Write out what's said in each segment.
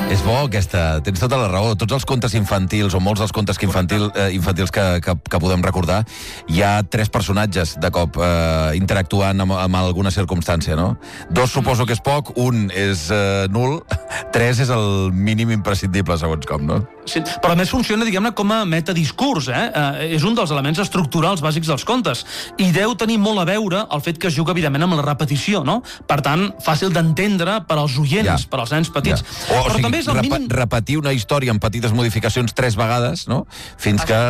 És bo aquesta, tens tota la raó. Tots els contes infantils, o molts dels contes infantils que podem recordar, hi ha 3 personatges de cop interactuant amb alguna circumstància, no? 2 suposo que és poc, 1 és nul, 3 és el mínim imprescindible, segons com, no? Sí, però a més funciona, diguem-ne, com a metadiscurs, és un dels elements estructurals bàsics dels contes, i deu tenir molt a veure el fet que es juga, evidentment, amb la repetició, no? Per tant, fàcil d'entendre per als oients, per als nens petits. O sigui, també és el mínim... repetir una història amb petites modificacions 3 vegades, no? Fins que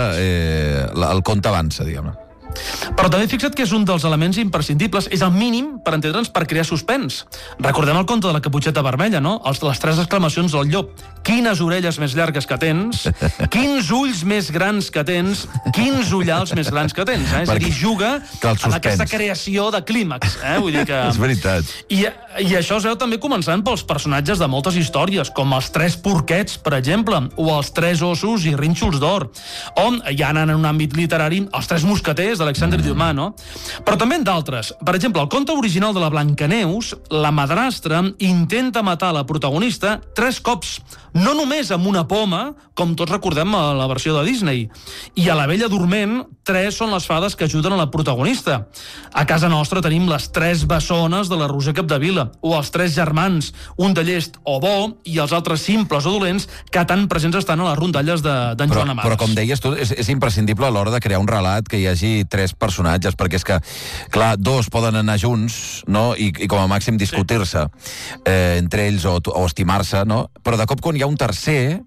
el conte avança, diguem-ne. Però també fixa't que és un dels elements imprescindibles, és el mínim per entendre'ns per crear suspens. Recordem el conte de la Caputxeta Vermella, no? Les 3 exclamacions del llop. Quines orelles més llargues que tens, quins ulls més grans que tens, quins ullals més grans que tens. És a dir, juga amb aquesta creació de clímax. Vull dir que... És veritat. I això es veu també començant pels personatges de moltes històries, com els 3 porquets, per exemple, o els 3 ossos i rínxols d'or, o, ja anant en un àmbit literari, els 3 mosqueters d'Alexandre Dumas, no? Però també en d'altres. Per exemple, el conte original de la Blancaneus, la madrastra intenta matar la protagonista 3 cops, no només amb una poma, com tots recordem a la versió de Disney. I a la Bella Dorment, 3 són les fades que ajuden a la protagonista. A casa nostra tenim les 3 bessones de la Roser Capdevila, o els 3 germans, un de llest o bo, i els altres simples o dolents, que tan presents estan a les rondalles d'en Joan Amades. Però com deies tu, és imprescindible a l'hora de crear un relat que hi hagi 3 personatges, perquè és que, clar, 2 poden anar junts, no?, i com a màxim discutir-se entre ells o estimar-se, no? Però de cop quan hi ha un tercer,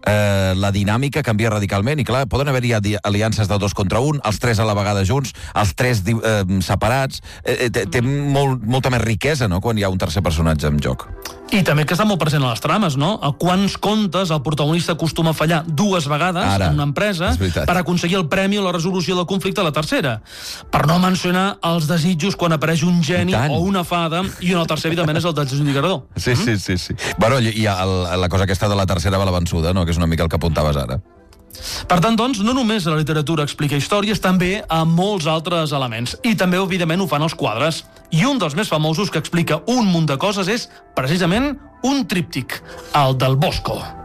la dinàmica canvia radicalment i clar, poden haver-hi aliances de 2 contra 1, els 3 a la vegada junts, els 3 separats, té molta més riquesa, no?, quan hi ha un tercer personatge en joc. I també que està molt present a les trames, no? A quants contes el protagonista acostuma a fallar 2 vegades en una empresa per aconseguir el premi o la resolució del conflicte a la tercera. Per no mencionar els desitjos quan apareix un geni o una fada, i un tercer, evidentment, és el desllorigador. Sí. Bueno, i la cosa aquesta de la tercera va la vençuda, no?, que és una mica el que apuntaves ara. Per tant, doncs, no només la literatura explica històries, també a molts altres elements. I també, evidentment, ho fan els quadres. I un dels més famosos que explica un munt de coses és, precisament, un tríptic, el del Bosco.